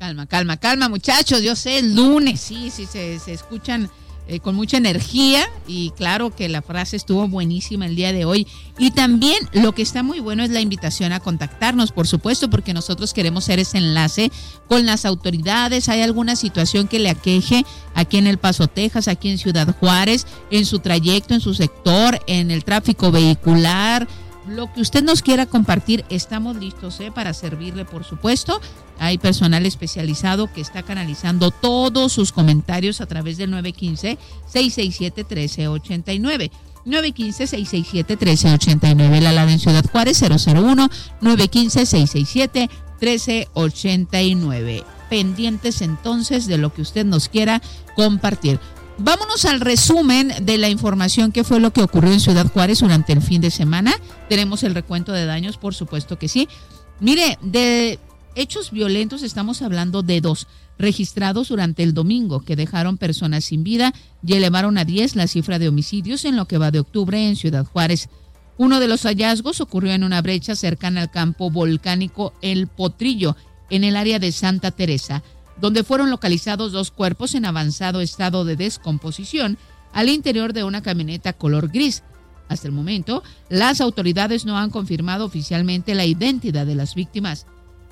Calma, muchachos. Yo sé, el lunes, sí, se escuchan con mucha energía y claro que la frase estuvo buenísima el día de hoy. Y también lo que está muy bueno es la invitación a contactarnos, por supuesto, porque nosotros queremos ser ese enlace con las autoridades. ¿Hay alguna situación que le aqueje aquí en El Paso, Texas, aquí en Ciudad Juárez, en su trayecto, en su sector, en el tráfico vehicular? Lo que usted nos quiera compartir, estamos listos para servirle, por supuesto. Hay personal especializado que está canalizando todos sus comentarios a través del 915-667-1389. 915-667-1389. La Lada en Ciudad Juárez, 001 915-667-1389. Pendientes entonces de lo que usted nos quiera compartir. Vámonos al resumen de la información que fue lo que ocurrió en Ciudad Juárez durante el fin de semana. Tenemos el recuento de daños, por supuesto que sí. Mire, de hechos violentos estamos hablando de 2 registrados durante el domingo que dejaron personas sin vida y elevaron a 10 la cifra de homicidios en lo que va de octubre en Ciudad Juárez. Uno de los hallazgos ocurrió en una brecha cercana al campo volcánico El Potrillo, en el área de Santa Teresa, donde fueron localizados 2 cuerpos en avanzado estado de descomposición al interior de una camioneta color gris. Hasta el momento, las autoridades no han confirmado oficialmente la identidad de las víctimas.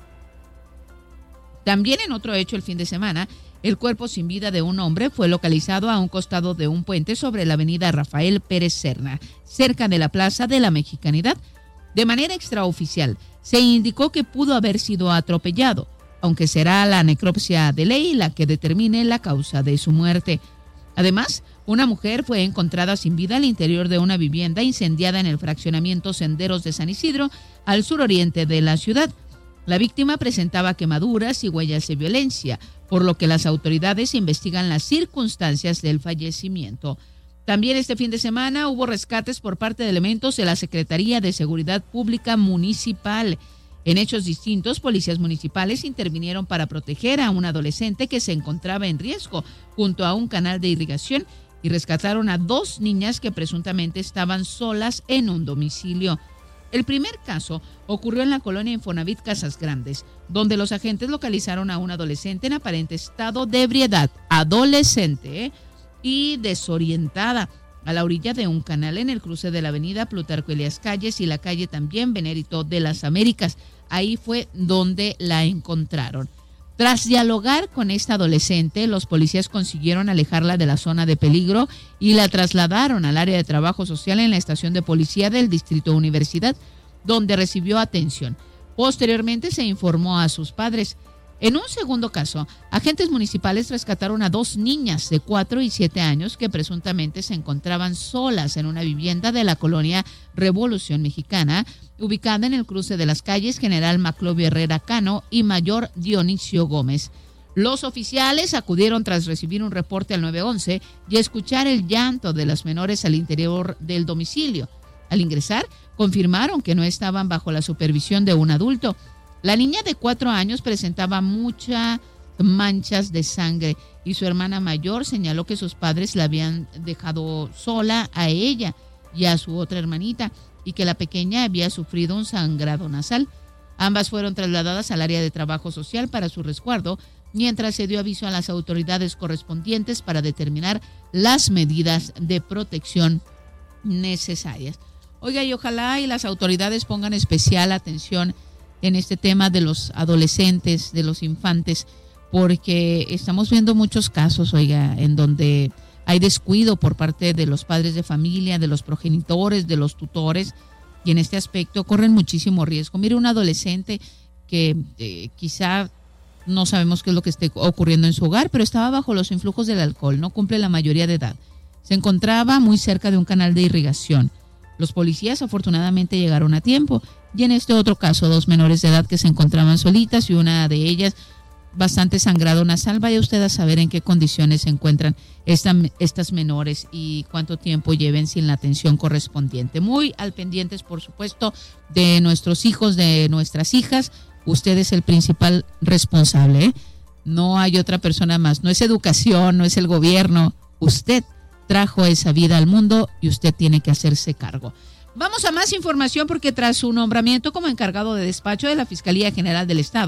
También en otro hecho el fin de semana, el cuerpo sin vida de un hombre fue localizado a un costado de un puente sobre la avenida Rafael Pérez Serna, cerca de la Plaza de la Mexicanidad. De manera extraoficial, se indicó que pudo haber sido atropellado, aunque será la necropsia de ley la que determine la causa de su muerte. Además, una mujer fue encontrada sin vida al interior de una vivienda incendiada en el fraccionamiento Senderos de San Isidro, al suroriente de la ciudad. La víctima presentaba quemaduras y huellas de violencia, por lo que las autoridades investigan las circunstancias del fallecimiento. También este fin de semana hubo rescates por parte de elementos de la Secretaría de Seguridad Pública Municipal. En hechos distintos, policías municipales intervinieron para proteger a un adolescente que se encontraba en riesgo junto a un canal de irrigación y rescataron a 2 niñas que presuntamente estaban solas en un domicilio. El primer caso ocurrió en la colonia Infonavit Casas Grandes, donde los agentes localizaron a un adolescente en aparente estado de ebriedad, y desorientada, a la orilla de un canal en el cruce de la avenida Plutarco Elías Calles y la calle también Benérito de las Américas. Ahí fue donde la encontraron. Tras dialogar con esta adolescente, los policías consiguieron alejarla de la zona de peligro y la trasladaron al área de trabajo social en la estación de policía del Distrito Universidad, donde recibió atención. Posteriormente se informó a sus padres. En un segundo caso, agentes municipales rescataron a 2 niñas de 4 y 7 años que presuntamente se encontraban solas en una vivienda de la colonia Revolución Mexicana, ubicada en el cruce de las calles General Maclovio Herrera Cano y Mayor Dionisio Gómez. Los oficiales acudieron tras recibir un reporte al 911 y escuchar el llanto de las menores al interior del domicilio. Al ingresar, confirmaron que no estaban bajo la supervisión de un adulto. La niña de 4 años presentaba muchas manchas de sangre y su hermana mayor señaló que sus padres la habían dejado sola a ella y a su otra hermanita y que la pequeña había sufrido un sangrado nasal. Ambas fueron trasladadas al área de trabajo social para su resguardo, mientras se dio aviso a las autoridades correspondientes para determinar las medidas de protección necesarias. Oiga, y ojalá y las autoridades pongan especial atención en este tema de los adolescentes, de los infantes, porque estamos viendo muchos casos, oiga, en donde hay descuido por parte de los padres de familia, de los progenitores, de los tutores, y en este aspecto corren muchísimo riesgo. Mire, un adolescente que quizá no sabemos qué es lo que esté ocurriendo en su hogar, pero estaba bajo los influjos del alcohol, no cumple la mayoría de edad. Se encontraba muy cerca de un canal de irrigación. Los policías afortunadamente llegaron a tiempo. Y en este otro caso, 2 menores de edad que se encontraban solitas y una de ellas bastante sangrado nasal. Vaya usted a saber en qué condiciones se encuentran estas menores y cuánto tiempo lleven sin la atención correspondiente. Muy al pendientes, por supuesto, de nuestros hijos, de nuestras hijas. Usted es el principal responsable, No hay otra persona más. No es educación, no es el gobierno. Usted trajo esa vida al mundo y usted tiene que hacerse cargo. Vamos a más información porque tras su nombramiento como encargado de despacho de la Fiscalía General del Estado,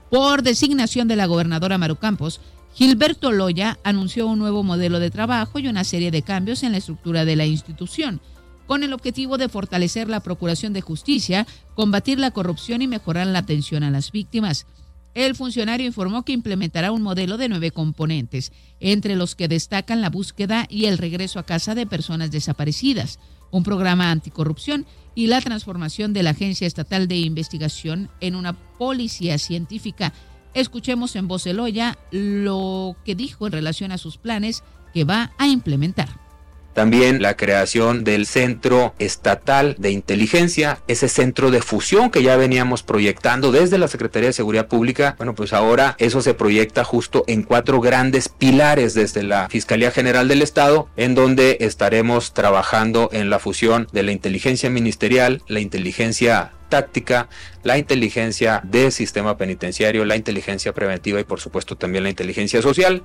Por designación de la gobernadora Maru Campos, Gilberto Loya anunció un nuevo modelo de trabajo y una serie de cambios en la estructura de la institución, con el objetivo de fortalecer la procuración de justicia, combatir la corrupción y mejorar la atención a las víctimas. El funcionario informó que implementará un modelo de 9 componentes, entre los que destacan la búsqueda y el regreso a casa de personas desaparecidas, un programa anticorrupción y la transformación de la Agencia Estatal de Investigación en una policía científica. Escuchemos en voz de Loya lo que dijo en relación a sus planes que va a implementar. También la creación del Centro Estatal de Inteligencia, ese centro de fusión que ya veníamos proyectando desde la Secretaría de Seguridad Pública. Bueno, pues ahora eso se proyecta justo en 4 grandes pilares desde la Fiscalía General del Estado, en donde estaremos trabajando en la fusión de la inteligencia ministerial, la inteligencia táctica, la inteligencia del sistema penitenciario, la inteligencia preventiva y por supuesto también la inteligencia social.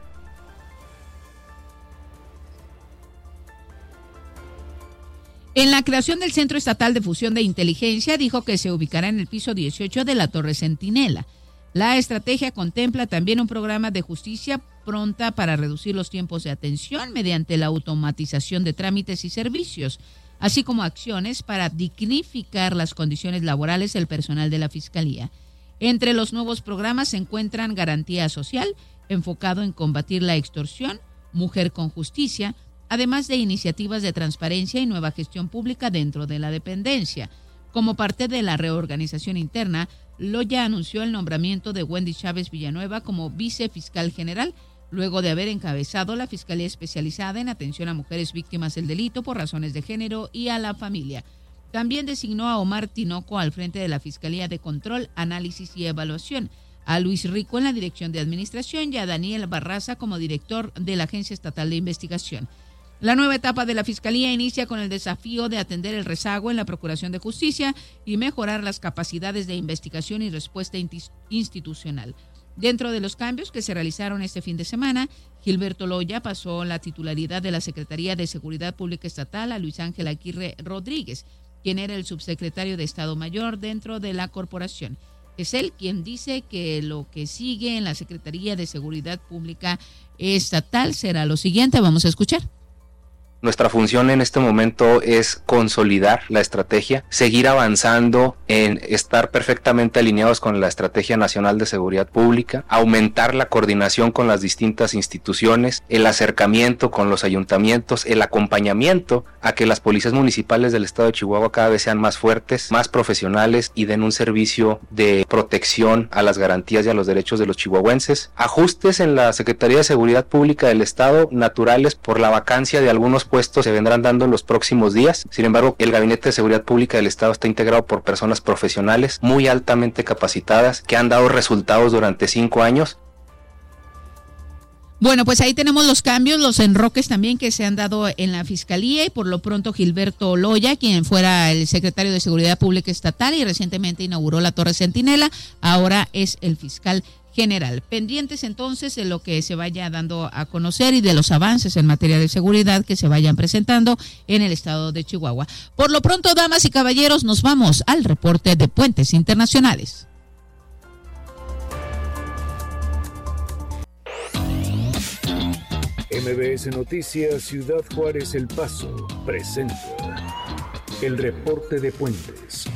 En la creación del Centro Estatal de Fusión de Inteligencia, dijo que se ubicará en el piso 18 de la Torre Centinela. La estrategia contempla también un programa de justicia pronta para reducir los tiempos de atención mediante la automatización de trámites y servicios, así como acciones para dignificar las condiciones laborales del personal de la Fiscalía. Entre los nuevos programas se encuentran Garantía Social, enfocado en combatir la extorsión, Mujer con Justicia, además de iniciativas de transparencia y nueva gestión pública dentro de la dependencia. Como parte de la reorganización interna, Loya anunció el nombramiento de Wendy Chávez Villanueva como vicefiscal general, luego de haber encabezado la Fiscalía Especializada en Atención a Mujeres Víctimas del Delito por Razones de Género y a la Familia. También designó a Omar Tinoco al frente de la Fiscalía de Control, Análisis y Evaluación, a Luis Rico en la Dirección de Administración y a Daniel Barraza como director de la Agencia Estatal de Investigación. La nueva etapa de la Fiscalía inicia con el desafío de atender el rezago en la Procuración de Justicia y mejorar las capacidades de investigación y respuesta institucional. Dentro de los cambios que se realizaron este fin de semana, Gilberto Loya pasó la titularidad de la Secretaría de Seguridad Pública Estatal a Luis Ángel Aguirre Rodríguez, quien era el subsecretario de Estado Mayor dentro de la corporación. Es él quien dice que lo que sigue en la Secretaría de Seguridad Pública Estatal será lo siguiente. Vamos a escuchar. Nuestra función en este momento es consolidar la estrategia, seguir avanzando en estar perfectamente alineados con la Estrategia Nacional de Seguridad Pública, aumentar la coordinación con las distintas instituciones, el acercamiento con los ayuntamientos, el acompañamiento a que las policías municipales del estado de Chihuahua cada vez sean más fuertes, más profesionales y den un servicio de protección a las garantías y a los derechos de los chihuahuenses. Ajustes en la Secretaría de Seguridad Pública del estado naturales por la vacancia de algunos puestos se vendrán dando en los próximos días. Sin embargo, el Gabinete de Seguridad Pública del Estado está integrado por personas profesionales muy altamente capacitadas que han dado resultados durante 5 años. Bueno, pues ahí tenemos los cambios, los enroques también que se han dado en la Fiscalía y por lo pronto Gilberto Loya, quien fuera el secretario de Seguridad Pública Estatal y recientemente inauguró la Torre Centinela, ahora es el fiscal general. Pendientes entonces de lo que se vaya dando a conocer y de los avances en materia de seguridad que se vayan presentando en el estado de Chihuahua. Por lo pronto, damas y caballeros, nos vamos al reporte de Puentes Internacionales. MBS Noticias Ciudad Juárez El Paso presenta el reporte de Puentes.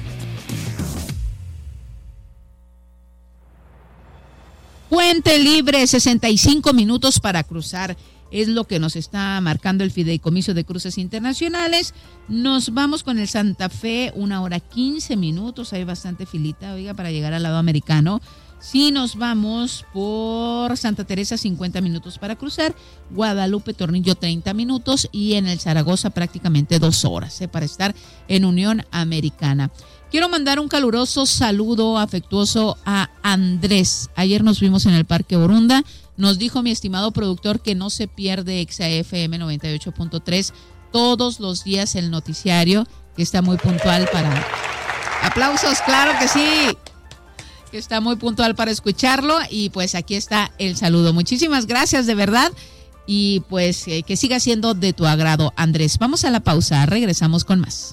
Puente libre, 65 minutos para cruzar, es lo que nos está marcando el Fideicomiso de Cruces Internacionales. Nos vamos con el Santa Fe, 1 hora 15 minutos, hay bastante filita, oiga, para llegar al lado americano. Si nos vamos por Santa Teresa, 50 minutos para cruzar, Guadalupe Tornillo 30 minutos y en el Zaragoza prácticamente 2 horas para estar en Unión Americana. Quiero mandar un caluroso saludo afectuoso a Andrés. Ayer nos vimos en el Parque Borunda. Nos dijo mi estimado productor que no se pierde XAFM 98.3 todos los días el noticiario, que está muy puntual para... ¡Aplausos! ¡Claro que sí! Que está muy puntual para escucharlo y pues aquí está el saludo. Muchísimas gracias de verdad y pues que siga siendo de tu agrado, Andrés. Vamos a la pausa, regresamos con más.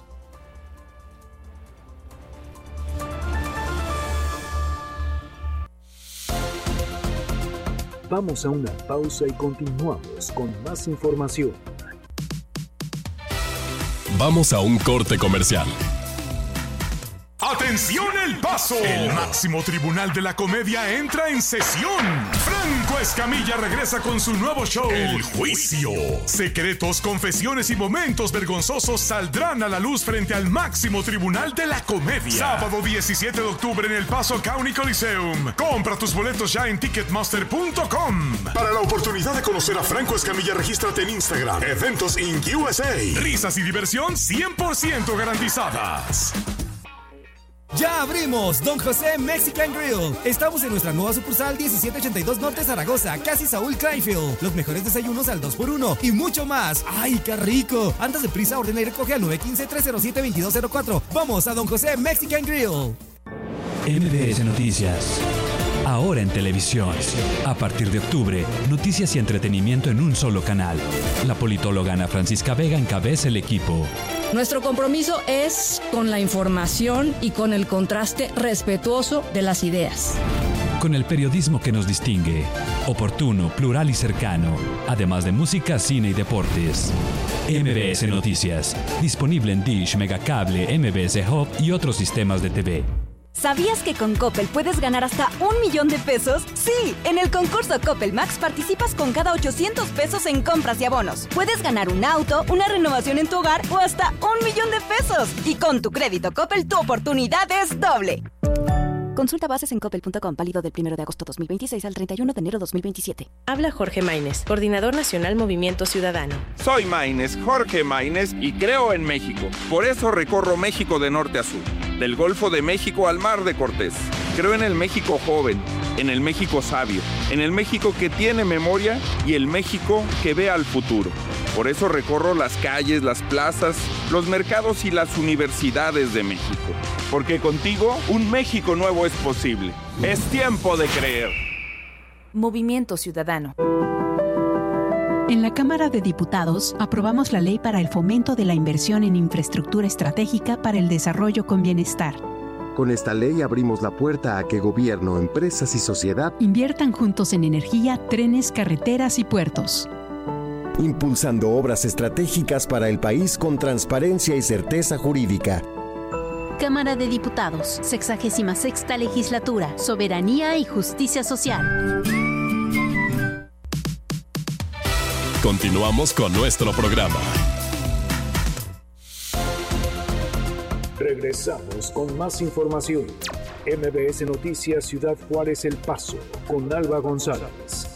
Vamos a una pausa y continuamos con más información. Vamos a un corte comercial. ¡Atención El Paso! El máximo tribunal de la comedia entra en sesión. Franco Escamilla regresa con su nuevo show, El Juicio. Secretos, confesiones y momentos vergonzosos saldrán a la luz frente al máximo tribunal de la comedia. Sábado 17 de octubre en El Paso County Coliseum. Compra tus boletos ya en Ticketmaster.com. Para la oportunidad de conocer a Franco Escamilla, regístrate en Instagram. Eventos Inc. USA. Risas y diversión 100% garantizadas. ¡Ya abrimos! Don José Mexican Grill. Estamos en nuestra nueva sucursal 1782 Norte Zaragoza, casi Saúl Kleinfield. Los mejores desayunos al 2x1 y mucho más. ¡Ay, qué rico! Andas de prisa, ordena y recoge al 915-307-2204. Vamos a Don José Mexican Grill. MBS Noticias. Ahora en televisión. A partir de octubre, noticias y entretenimiento en un solo canal. La politóloga Ana Francisca Vega encabeza el equipo. Nuestro compromiso es con la información y con el contraste respetuoso de las ideas. Con el periodismo que nos distingue. Oportuno, plural y cercano. Además de música, cine y deportes. MBS Noticias. Disponible en Dish, Megacable, MBS Hub y otros sistemas de TV. ¿Sabías que con Coppel puedes ganar hasta $1,000,000 de pesos? Sí, en el concurso Coppel Max participas con cada 800 pesos en compras y abonos. Puedes ganar un auto, una renovación en tu hogar o hasta $1,000,000 de pesos. Y con tu crédito Coppel, tu oportunidad es doble. Consulta bases en coppel.com, válido del 1 de agosto 2026 al 31 de enero 2027. Habla Jorge Maínez, Coordinador Nacional Movimiento Ciudadano. Soy Maínez, Jorge Maínez, y creo en México. Por eso recorro México de norte a sur, del Golfo de México al Mar de Cortés. Creo en el México joven, en el México sabio, en el México que tiene memoria y el México que ve al futuro. Por eso recorro las calles, las plazas, los mercados y las universidades de México. Porque contigo, un México nuevo es posible. Es tiempo de creer. Movimiento Ciudadano. En la Cámara de Diputados aprobamos la Ley para el Fomento de la Inversión en Infraestructura Estratégica para el Desarrollo con Bienestar. Con esta ley abrimos la puerta a que gobierno, empresas y sociedad inviertan juntos en energía, trenes, carreteras y puertos. Impulsando obras estratégicas para el país con transparencia y certeza jurídica. Cámara de Diputados, 66ª Legislatura, Soberanía y Justicia Social. Continuamos con nuestro programa. Regresamos con más información. MBS Noticias Ciudad Juárez El Paso, con Alba González.